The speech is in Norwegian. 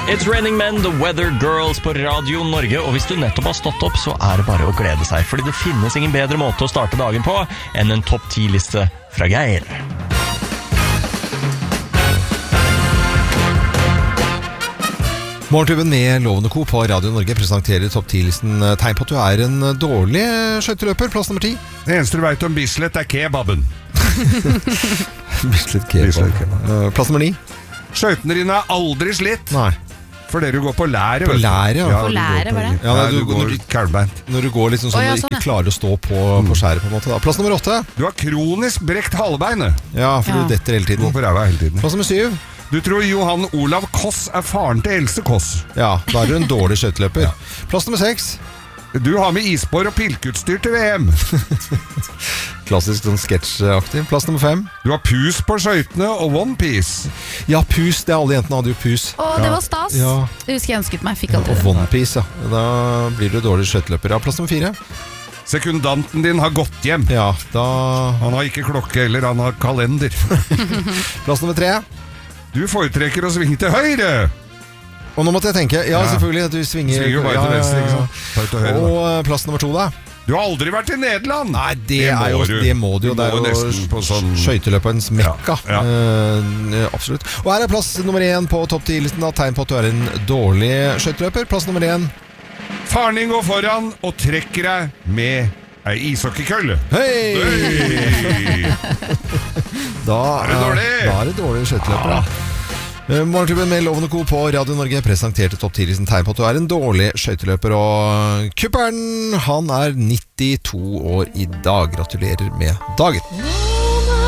It's Raining Men, The Weather Girls på Radio Norge. Og hvis du nettopp har stått opp, så er det bare å glede seg. Fordi det finnes ingen bedre måte å starte dagen på enn en topp 10-liste fra Geir. Morgenklubben med Lovende Co på Radio Norge presenterer topp 10-listen tegn på at du er en dårlig skøyteløper. Plass nummer 10. Det eneste du vet om Bislett er kebaben. Bislett kebab. Plass nummer 9. Skøytene dine er aldri slitt. Nei. Fordi du går på lære. På lære, ja. På lære, var det? Ja, du går kælbeint. Når du går liksom sånn at du ikke klarer å stå på skjæret på en måte. Da. Plass nummer 8. Du har kronisk brekt halebeinet. Ja, for du detter hele tiden. Går på ræva hele tiden. Plass nummer 7. Du tror Johan Olav Koss er faren til Else Koss. Ja, da er du en dårlig skøyteløper. Ja. Plass nummer 6. Du har med isbår og pilkeutstyr til VM. Klassisk sånn sketsjaktig. Plass nummer 5. Du har pus på skøytene og OnePiece. Ja, pus. Det alle jentene hadde jo pus. Det var stas. Ja. Det husker jeg ønsket meg. Fikk aldri og OnePiece, ja. Da blir du dårlig skøyteløper. Ja, plass nummer 4. Sekundanten din har gått hjem. Ja, da... Han har ikke klokke, eller han har kalender. Plass nummer 3. Du foretrekker å svinge til høyre. Og nå måtte jeg tenke, ja, selvfølgelig at du svinger bare til venstre, ikke sant? Til høyre, og plass nummer 2 da. Du har aldri vært i Nederland. Nei, det må du jo. Det er jo sånn... skøyteløperens mekka. Ja. Absolutt. Og her er plass nummer 1 på topp 10-listen av tegn på at du er en dårlig skøyteløper. Plass nummer 1. Faren din går foran og trekker deg med ei ishockeykølle. Hei! Da er det dårlig skøyteløper, ja. Morgenklubben med Lovende Co på Radio Norge presenterte topp 10-listen tegn på at du er en dårlig skøyteløper. Og kupperen, han er 92 år i dag. Gratulerer med dagen.